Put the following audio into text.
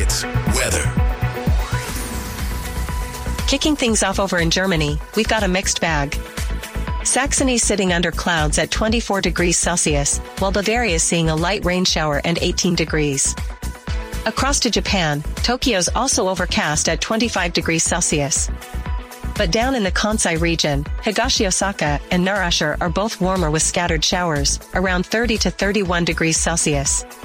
Hits weather. Kicking things off over in Germany, we've got a mixed bag. Saxony sitting under clouds at 24 degrees Celsius, while Bavaria is seeing a light rain shower and 18 degrees. Across to Japan, Tokyo's also overcast at 25 degrees Celsius. But down in the Kansai region, Higashi Osaka and Narashire are both warmer with scattered showers, around 30 to 31 degrees Celsius.